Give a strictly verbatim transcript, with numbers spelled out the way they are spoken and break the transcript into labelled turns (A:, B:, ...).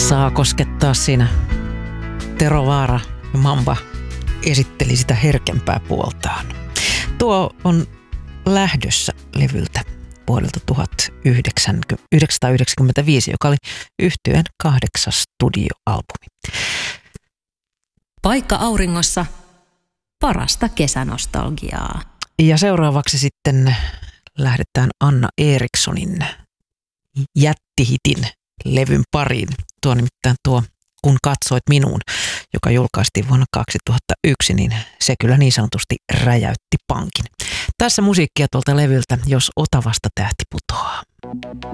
A: saa koskettaa siinä. Tero Vaara ja Mamba esitteli sitä herkempää puoltaan. Tuo on lähdössä levyltä vuodelta tuhatyhdeksänsataayhdeksänkymmentäviisi, joka oli yhtyeen kahdeksas studioalbumi.
B: Paikka auringossa, parasta kesänostalgiaa.
A: Ja seuraavaksi sitten lähdetään Anna Erikssonin jättihitin levyn pariin. Tuo nimittäin tuo Kun katsoit minuun, joka julkaistiin vuonna kaksituhattayksi, niin se kyllä niin sanotusti räjäytti pankin. Tässä musiikkia tuolta levyltä, Jos Otavasta tähti putoaa.